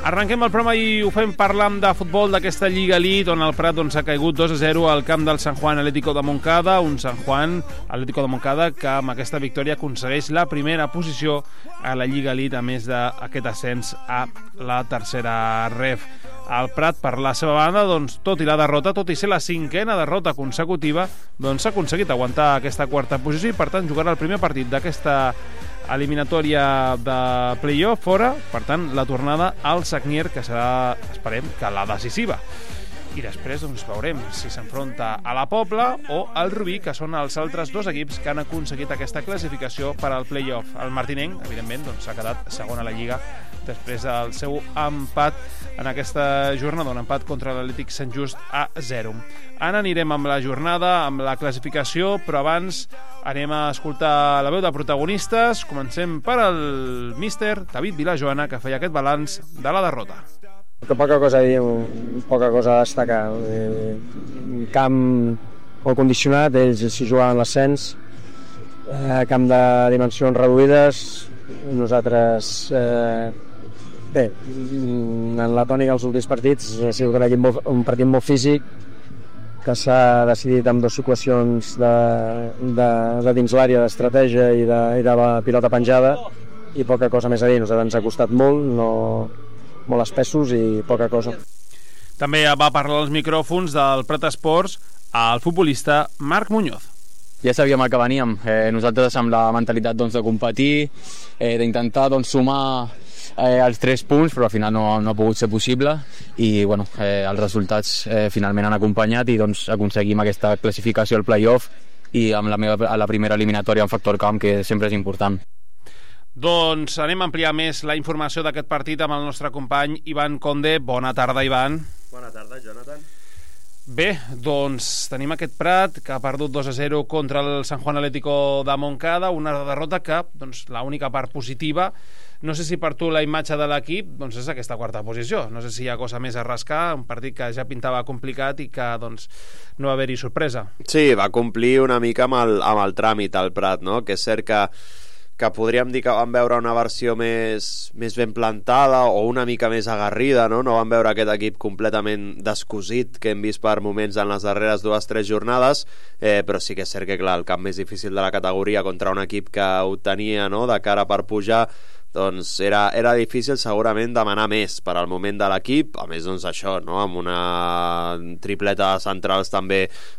Arrenquem el programa i ho fem parlant de futbol d'aquesta Lliga Elite, on el Prat s'ha caigut 2-0 al camp del San Juan Atlético de Montcada, un San Juan Atlético de Montcada que amb aquesta victòria aconsegueix la primera posició a la Lliga Elite, a més d'aquest ascens a la tercera ref. El Prat, per la seva banda, doncs, tot i la derrota, tot i ser la cinquena derrota consecutiva, doncs s'ha aconseguit aguantar aquesta quarta posició i, per tant, jugarà el primer partit d'aquesta eliminatòria de playoff fora, per tant, la tornada al Sagnier, que serà, esperem, que la decisiva. I després, doncs, veurem si s'enfronta a la Pobla o al Rubí, que són els altres dos equips que han aconseguit aquesta classificació per al playoff. El martinenc, evidentment, doncs, s'ha quedat segon a la Lliga després del seu empat en aquesta jornada, un empat contra l'Atlètic Sant Just a 0. Ara anirem amb la jornada, amb la classificació, però abans anem a escoltar la veu de protagonistes. Comencem per al míster David Vilajoana, que feia aquest balanç de la derrota. Poca cosa a dir, poca cosa a destacar. Un camp molt condicionat, ells s'hi jugaven l'ascens, camp de dimensions reduïdes, nosaltres... Bé, en la tònica dels últims partits ha sigut un partit molt físic, que s'ha decidit amb dues situacions de dins l'àrea d'estratègia i de la pilota penjada, i poca cosa més a dir. Nosaltres ens ha costat molt espessos i poca cosa. També va parlar als micròfons del Prat Esports el futbolista Marc Muñoz. Ja sabíem el que veníem, nosaltres amb la mentalitat de competir, d'intentar sumar els 3 punts, però al final no ha pogut ser possible i bueno, els resultats finalment han acompanyat i aconseguim aquesta classificació al playoff i amb a la primera eliminatòria en factor camp, que sempre és important. Doncs anem a ampliar més la informació d'aquest partit amb el nostre company Ivan Conde. Bona tarda, Ivan. Bona tarda, Jonathan. Bé, doncs tenim aquest Prat que ha perdut 2-0 contra el San Juan Atlético de Montcada, una derrota que, doncs, l'única part positiva, no sé si per tu la imatge de l'equip, doncs és aquesta quarta posició. No sé si hi ha cosa més a rascar, un partit que ja pintava complicat i que, doncs, no va haver-hi sorpresa. Sí, va complir una mica amb el tràmit al Prat, no? Que és cert que podríem dir que vam veure una versió més ben plantada o una mica més agarrida, no? No vam veure aquest equip completament descosit que hem vist per moments en les darreres 2-3 jornades, però sí que és cert que, clar, el camp més difícil de la categoria contra un equip que ho tenia, no?, de cara per pujar, doncs era difícil segurament demanar més per al moment de l'equip, a més doncs això, no? Amb una tripleta de centrals també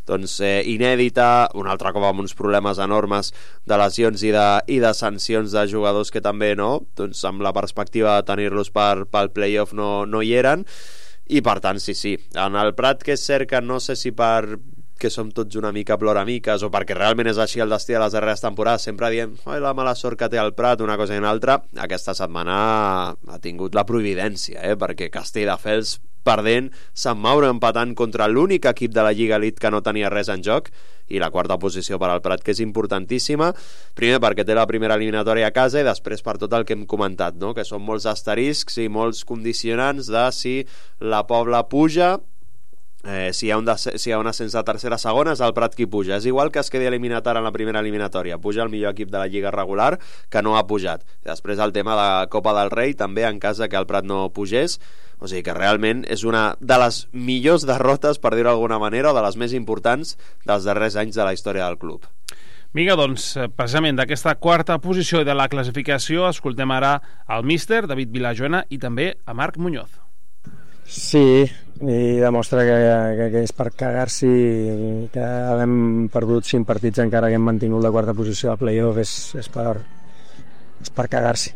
inèdita, un altre cop amb uns problemes enormes de lesions i de sancions de jugadors que també, no? Doncs amb la perspectiva de tenir-los pel playoff no hi eren, i per tant sí, en el Prat, que és cert que no sé si que som tots una mica ploramiques o perquè realment és així el destí de les darreres temporades, sempre diem la mala sort que té el Prat, una cosa i una altra. Aquesta setmana ha tingut la providència, perquè Castelldefels perdent, Sant Mauro empatant contra l'únic equip de la Lliga Elite que no tenia res en joc, i la quarta posició per al Prat, que és importantíssima, primer perquè té la primera eliminatòria a casa i després per tot el que hem comentat, no? Que són molts asteriscs i molts condicionants de si la Pobla puja, si hi ha un ascens de tercera a segona, és el Prat qui puja. És igual que es quedi eliminat ara en la primera eliminatòria, puja el millor equip de la Lliga regular, que no ha pujat. I després el tema de la Copa del Rei, també en cas que el Prat no pugés. O sigui que realment és una de les millors derrotes, per dir-ho d'alguna manera, o de les més importants dels darrers anys de la història del club. Vinga, doncs, precisament d'aquesta quarta posició de la classificació escoltem ara al míster David Vilajoana i també a Marc Muñoz. Sí, i demostra que és per cagar-s'hi, que hem perdut 5 partits encara que hem mantingut la quarta posició de playoff, és per cagar-s'hi.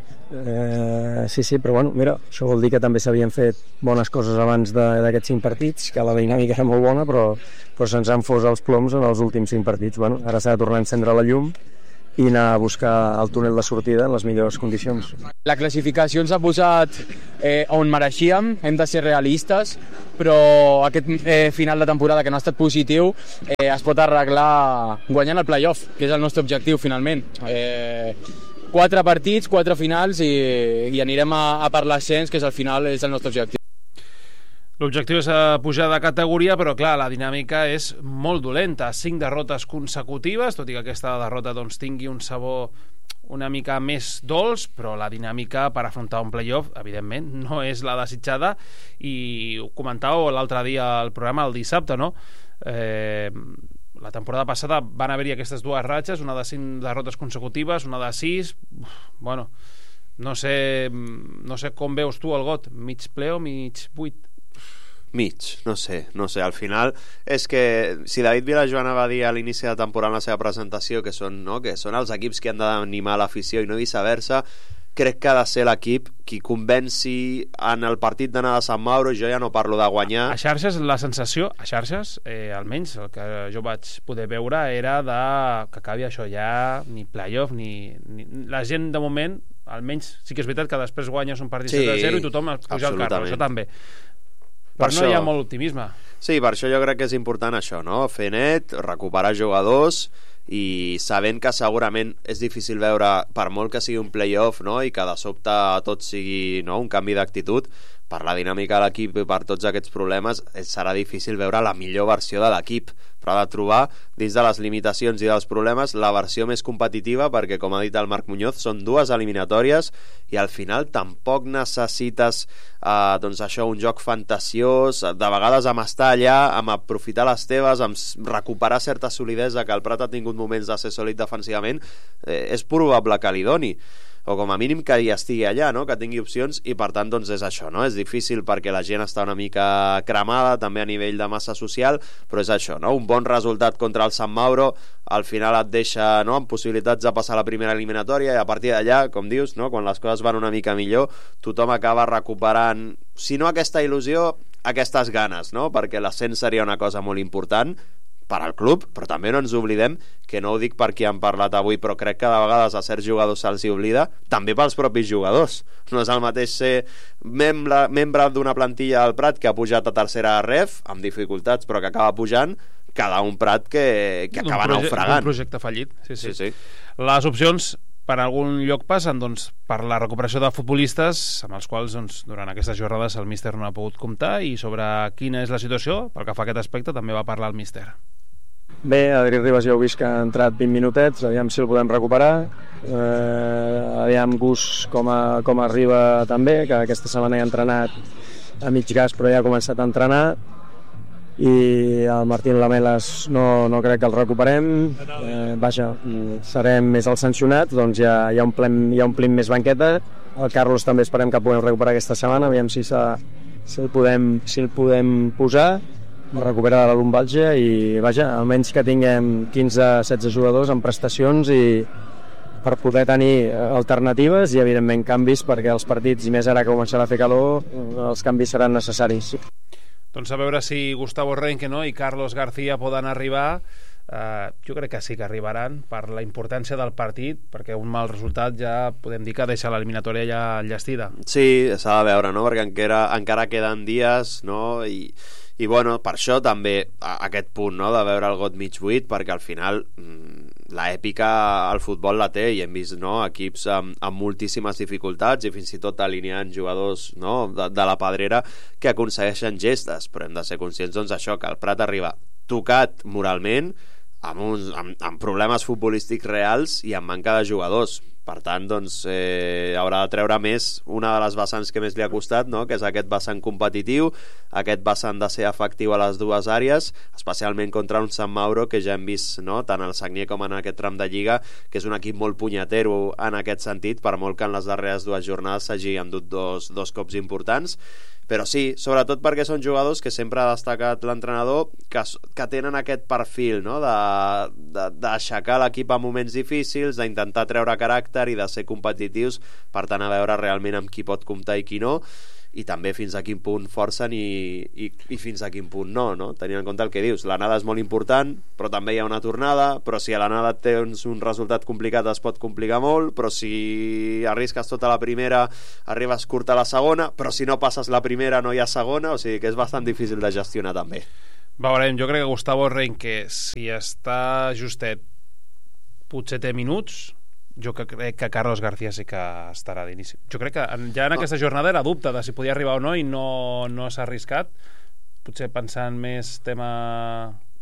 Sí, però bueno, mira, això vol dir que també s'havien fet bones coses abans d'aquests 5 partits, que la dinàmica era molt bona, però se'ns han fos els ploms en els últims 5 partits. Bueno, ara s'ha de tornar a encendre la llum i anar a buscar el túnel de sortida en les millors condicions. La classificació ens ha posat on mereixíem, hem de ser realistes, però aquest final de temporada que no ha estat positiu es pot arreglar guanyant el playoff, que és el nostre objectiu finalment. 4 partits, 4 finals i anirem a per l'ascens, que és al final és el nostre objectiu. L'objectiu és pujar de categoria, però clar, la dinàmica és molt dolenta. 5 derrotes consecutives, tot i que aquesta derrota tingui un sabor una mica més dolç, però la dinàmica per afrontar un playoff, evidentment, no és la desitjada, i ho comentàveu l'altre dia al programa, el dissabte, no? La temporada passada van haver-hi aquestes dues ratxes, una de 5 derrotes consecutives, una de 6. Bueno, no sé com veus tu el Got, mig ple o mig buit? Mig, no sé, al final és que si David Vilajoana va dir a l'inici de temporada en la seva presentació que són els equips que han d'animar l'afició i no viceversa, crec que ha de ser l'equip qui convenci en el partit d'anar a Sant Mauro. Jo ja no parlo de guanyar. A xarxes la sensació, almenys el que jo vaig poder veure era que acabi això ja, ni playoff ni... La gent de moment, almenys sí que és veritat que després guanyes un partit 7-0 i tothom puja al carro, això també. Però no hi ha molt optimisme. Sí, per això jo crec que és important això, no? Fer net, recuperar jugadors i sabent que segurament és difícil veure, per molt que sigui un playoff, no? I que de sobte tot sigui, no? Un canvi d'actitud, per la dinàmica de l'equip i per tots aquests problemes serà difícil veure la millor versió de l'equip, però ha de trobar dins de les limitacions i dels problemes la versió més competitiva, perquè com ha dit el Marc Muñoz són 2 eliminatòries i al final tampoc necessites doncs això, un joc fantasiós, de vegades amb estar allà, amb aprofitar les teves, amb recuperar certa solidesa que el Prat ha tingut moments de ser sòlid defensivament, és probable que li doni, o com a mínim que hi estigui allà, no? Que tingui opcions, i per tant doncs és això, no? És difícil perquè la gent està una mica cremada també a nivell de massa social, però és això, no? Un bon resultat contra el Sant Mauro al final et deixa, no? Amb possibilitats de passar a la primera eliminatòria, i a partir d'allà, com dius, no? Quan les coses van una mica millor, tothom acaba recuperant, si no aquesta il·lusió, aquestes ganes, no? Perquè l'ascens seria una cosa molt important per al club, però també no ens oblidem que, no ho dic per qui han parlat avui, però crec que de vegades a certs jugadors se'ls hi oblida, també pels propis jugadors. No és el mateix ser membre d'una plantilla del Prat que ha pujat a tercera ref, amb dificultats, però que acaba pujant, cada un Prat que acaba naufragant. Un projecte fallit, sí. Sí. Les opcions per algun lloc passen doncs, per la recuperació de futbolistes amb els quals doncs, durant aquestes jornades el míster no ha pogut comptar, i sobre quina és la situació pel que fa a aquest aspecte també va parlar el míster. Bé, Adri Ribas ja heu vist que ha entrat 20 minutets, aviam si el podem recuperar, aviam Gus com arriba també, que aquesta setmana ja ha entrenat a mig gas però ja ha començat a entrenar, i el Martín Lamelas no crec que el recuperem, serem més els sancionats, doncs hi ha omplint més banqueta. El Carlos també esperem que puguem recuperar aquesta setmana, aviam si el podem posar, recuperar la lumbàlgia, i almenys que tinguem 15-16 jugadors en prestacions i per poder tenir alternatives i evidentment canvis, perquè els partits, i més ara que començarà a fer calor, els canvis seran necessaris. Doncs a veure si Gustavo Renque, no, i Carlos García poden arribar. Jo crec que sí que arribaran per la importància del partit, perquè un mal resultat ja podem dir que deixa l'eliminatòria ja enllestida. Sí, s'ha de veure, no? Perquè encara queden dies, no? I bueno, per això també aquest punt, no? De veure el Got mig buit, perquè al final l'èpica al futbol la té, i hem vist, no? Equips amb moltíssimes dificultats i fins i tot alineant jugadors, no? de la pedrera que aconsegueixen gestes, però hem de ser conscients doncs això, que el Prat arriba tocat moralment, amb problemes futbolístics reals i amb manca de jugadors. Per tant, doncs, haurà de treure més una de les vessants que més li ha costat, no? Que és aquest vessant competitiu, aquest vessant de ser efectiu a les dues àrees, especialment contra un Sant Mauro que ja hem vist, no? Tant al Sagnier com en aquest tram de Lliga, que és un equip molt punyetero en aquest sentit, per molt que en les darreres 2 jornades s'hagi endut dos cops importants. Però sí, sobretot perquè són jugadors que sempre ha destacat l'entrenador que tenen aquest perfil, no? D'aixecar l'equip en moments difícils, d'intentar treure caràcter i de ser competitius, per tant a veure realment amb qui pot comptar i qui no, i també fins a quin punt forcen i fins a quin punt no? Tenint en compte el que dius, l'anada és molt important, però també hi ha una tornada, però si a l'anada tens un resultat complicat es pot complicar molt, però si arrisques tota la primera arribes curt a la segona, però si no passes la primera no hi ha segona, o sigui que és bastant difícil de gestionar també. Veurem, jo crec que Gustavo Renque, si està justet, potser té minuts. Jo crec que Carlos García sí que estarà d'inici. Jo crec que ja en aquesta jornada era dubte de si podia arribar o no, i no s'ha arriscat, potser pensant més tema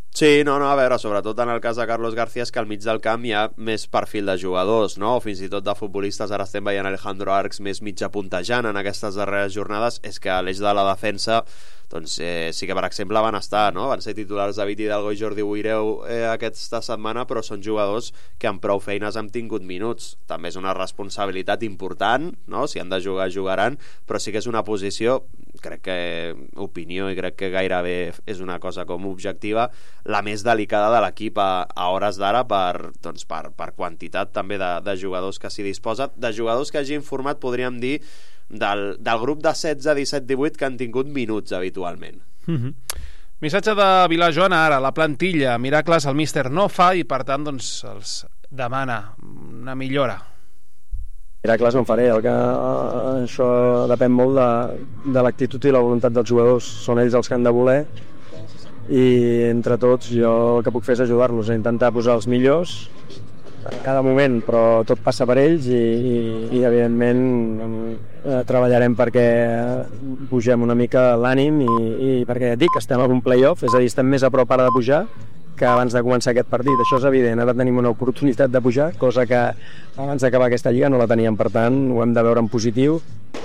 Sí, no, a veure, sobretot en el cas de Carlos García és que al mig del camp hi ha més perfil de jugadors, no? O fins i tot de futbolistes. Ara estem veient Alejandro Arcs més mitja puntejant en aquestes darreres jornades. És que a l'eix de la defensa doncs sí que per exemple van estar, no? Van ser titulars David Hidalgo i Jordi Buireu aquesta setmana, però són jugadors que amb prou feines han tingut minuts. També és una responsabilitat important, no? Si han de jugar, jugaran, però sí que és una posició, crec que opinió, i crec que gairebé és una cosa com objectiva, la més delicada de l'equip a hores d'ara per quantitat també de jugadors que s'hi disposa, de jugadors que hagin format, podríem dir, del grup de 16, 17, 18 que han tingut minuts habitualment. Missatge de Vilajoana ara, la plantilla, miracles el míster no fa i per tant doncs els demana una millora. Miracles no en faré, això depèn molt de l'actitud i la voluntat dels jugadors. Són ells els que han de voler i entre tots jo el que puc fer és ajudar-los a intentar posar els millors en cada moment, però tot passa per ells i evidentment treballarem perquè pugem una mica l'ànim i perquè dic que estem en un play-off, és a dir, estem més a prop ara de pujar que abans de començar aquest partit. Això és evident, ara tenim una oportunitat de pujar, cosa que abans d'acabar aquesta lliga no la teníem, per tant ho hem de veure en positiu,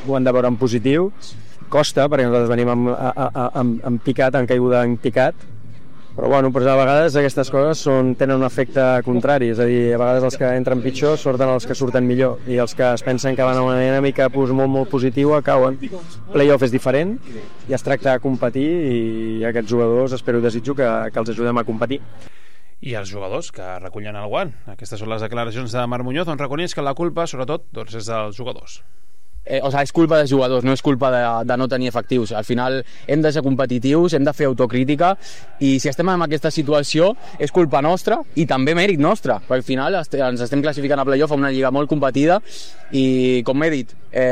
costa perquè nosaltres venim amb picat, en caiguda en picat, però bueno, pues a vegades aquestes coses tenen un efecte contrari, és a dir, a vegades els que entren pitjor surten els que surten millor i els que es pensen que van a una dinàmica molt positiva cauen. Playoff és diferent i es tracta de competir i aquests jugadors espero i desitjo que els ajudem a competir. I els jugadors que recullen el guant. Aquestes són les declaracions de Marc Muñoz, on reconeix que la culpa, sobretot, doncs és dels jugadors. És culpa dels jugadors, no és culpa de no tenir efectius. Al final hem de ser competitius, hem de fer autocrítica i si estem en aquesta situació és culpa nostra i també mèrit nostre, perquè al final ens estem classificant a playoff a una lliga molt competida i com he dit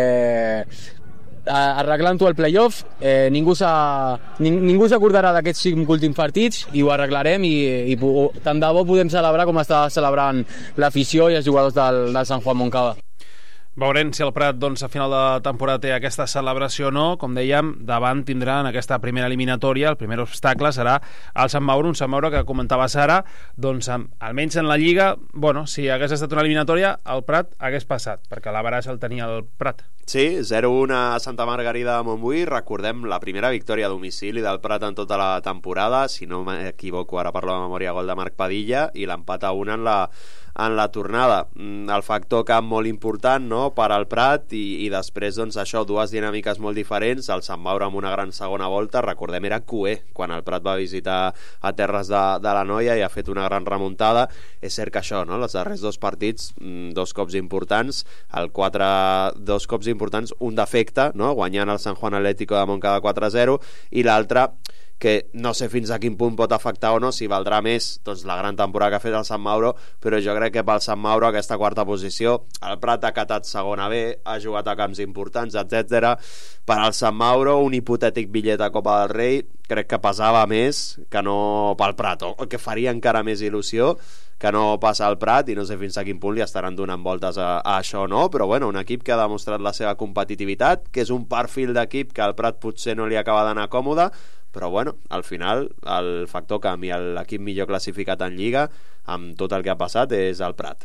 arreglant-ho al playoff ningú s'acordarà d'aquests 5 últims partits i ho arreglarem i tant de bo podem celebrar com està celebrant l'afició i els jugadors del Sant Juan Moncada. Veurem si el Prat doncs, a final de temporada té aquesta celebració o no. Com dèiem, davant tindrà en aquesta primera eliminatòria el primer obstacle serà el Sant Mauro, un Sant Mauro que comentava Sara, doncs almenys en la Lliga, bueno, si hagués estat una eliminatòria el Prat hagués passat, perquè l'Avaràs el tenia el Prat. Sí, 0-1 a Santa Margarida de Montbui. Recordem la primera victòria a domicili del Prat en tota la temporada, si no m'equivoco ara parlo de memòria, gol de Marc Padilla, i l'empat a 1 en la tornada. El factor camp molt important, no?, per al Prat i després doncs això, dues dinàmiques molt diferents. El Sant Mauro amb una gran segona volta, recordem era cué quan el Prat va visitar a terres de la Noia i ha fet una gran remuntada. És cert que això, no?, els darrers 2 partits, 2 cops importants, el 4 2 cops importants, un defecte, no?, guanyant el Sant Juan Atlético de Montcada 4-0 i l'altre que no sé fins a quin punt pot afectar o no, si valdrà més doncs, la gran temporada que ha fet el Sant Mauro, però jo crec que pel Sant Mauro aquesta quarta posició, el Prat ha catat segona B, ha jugat a camps importants, etc. Per al Sant Mauro un hipotètic bitllet a Copa del Rei crec que pesava més que no pel Prat, o que faria encara més il·lusió que no passa al Prat, i no sé fins a quin punt li estaran donant voltes a això o no, però bueno, un equip que ha demostrat la seva competitivitat, que és un perfil d'equip que al Prat potser no li acaba d'anar còmode, però bueno, al final el factor camp i l'equip millor classificat en Lliga amb tot el que ha passat és el Prat.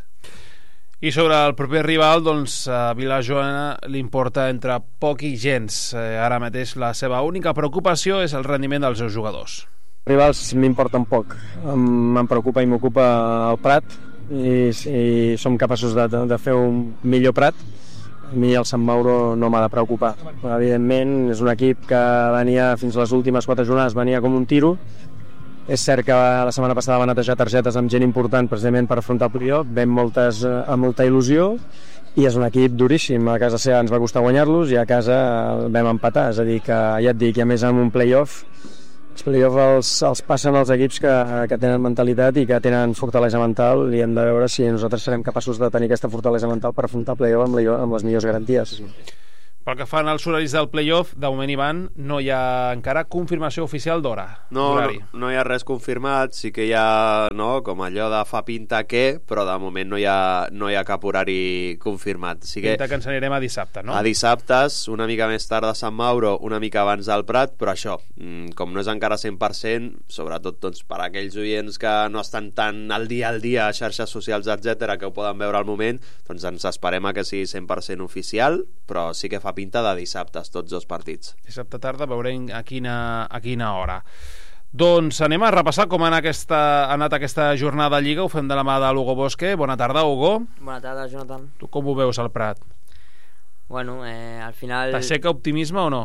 I sobre el proper rival, doncs a Vilajoana li importa entre poc i gens. Ara mateix la seva única preocupació és el rendiment dels seus jugadors. Rivals m'importen poc, em preocupa i m'ocupa el Prat i som capaços de fer un millor Prat. A mi el Sant Mauro no m'ha de preocupar. Evidentment és un equip que venia fins a les últimes 4 jornades, venia com un tiro. És cert que la setmana passada va netejar targetes amb gent important precisament per afrontar el playoff, vam moltes amb molta il·lusió, i és un equip duríssim. A casa seva ens va costar guanyar-los i a casa vam empatar, és a dir que ja et dic, i a més amb un playoff, els playoffs els passen els equips que tenen mentalitat i que tenen fortalesa mental, i hem de veure si nosaltres serem capaços de tenir aquesta fortalesa mental per afrontar el playoff amb les millors garanties. Pel que fan als horaris del play-off, de moment, Ivan, no hi ha encara confirmació oficial d'hora. No hi ha res confirmat, sí que hi ha, no, com allò de fa pinta que, però de moment no hi ha cap horari confirmat. Sí que pinta que ens anirem a dissabte, no? A dissabtes, una mica més tard de Sant Mauro, una mica abans del Prat, però això, com no és encara 100%, sobretot doncs, per a aquells oients que no estan tan al dia a xarxes socials, etc, que ho poden veure al moment, doncs ens esperem a que sigui 100% oficial, però sí que fa pinta de dissabtes, tots dos partits. Dissabte tarda veurem a quina hora. Doncs anem a repassar com ha anat aquesta jornada de Lliga. Ho fem de la mà de l'Hugo Bosque. Bona tarda, Hugo. Bona tarda, Jonathan. Tu com ho veus al Prat? Bueno, al final... T'aixeca optimisme o no?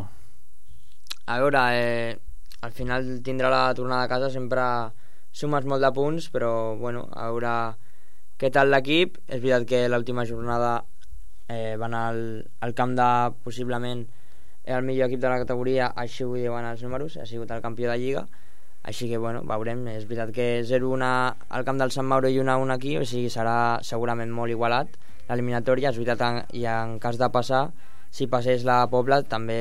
A veure, al final tindrà la tornada a casa, sempre sumes molt de punts, però bueno, a veure què tal l'equip. És veritat que l'última jornada van al camp de possiblement el millor equip de la categoria, així ho diuen els números, ha sigut el campió de Lliga, així que bueno, veurem. És veritat que 0-1 al camp del Sant Mauro i 1-1 aquí, o sigui, serà segurament molt igualat l'eliminatòria. És veritat, i en cas de passar, si passés la Pobla també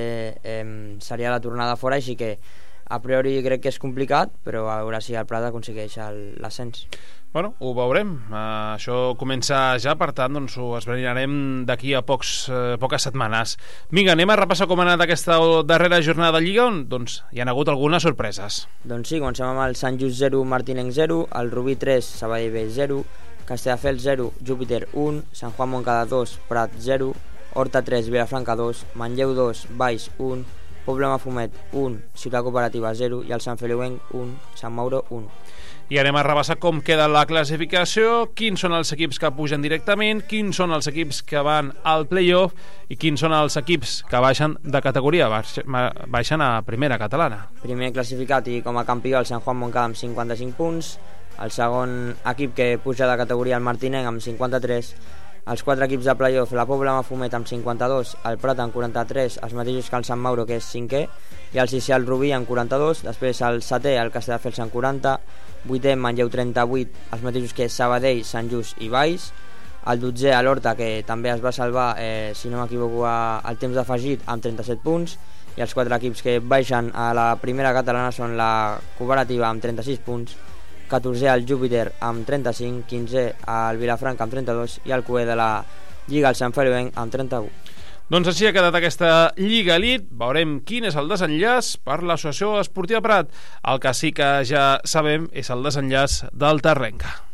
seria la tornada fora, així que a priori crec que és complicat, però a veure si el Prat aconsegueix l'ascens. Bueno, ho veurem. Això comença ja, per tant, doncs ho esbrinarem d'aquí a poques setmanes. Vinga, anem a repassar com ha anat aquesta darrera jornada de Lliga, on doncs hi ha hagut algunes sorpreses. Doncs sí, comencem amb el Sant Just 0, Martinenc 0, el Rubí 3, Sabadell B 0, Castelldefels 0, Júpiter 1, Sant Juan Moncada 2, Prat 0, Horta 3, Vilafranca 2, Manlleu 2, Baix 1, Poble Mafumet 1, Ciutat Cooperativa 0 i el Sant Feliuenc 1, Sant Mauro 1. I anem a rebassar com queda la classificació, quins són els equips que pugen directament, quins són els equips que van al play-off i quins són els equips que baixen de categoria, baixen a primera catalana. Primer classificat i com a campió el Sant Juan Moncada amb 55 punts, el segon equip que puja de categoria el Martinenc amb 53, els 4 equips de play-off, la Pobla Mafumet amb 52, el Prat amb 43, els mateixos que el Sant Mauro, que és 5è, i el 6è el Rubí amb 42, després el 7è el Castelldefels amb 40, 8è Manlleu 38, els mateixos que Sabadell, Sant Just i Baix, el 12è a l'Horta, que també es va salvar, si no m'equivoco, al temps d'afegit amb 37 punts, i els 4 equips que baixen a la primera catalana són la Cooperativa amb 36 punts, 14è el Júpiter amb 35, 15è el Vilafranca amb 32 i el cué de la Lliga el Sant Feliuenc amb 31. Doncs així ha quedat aquesta Lliga Elite. Veurem quin és el desenllaç per l'Associació Esportiva Prat. El que sí que ja sabem és el desenllaç del Terrenca.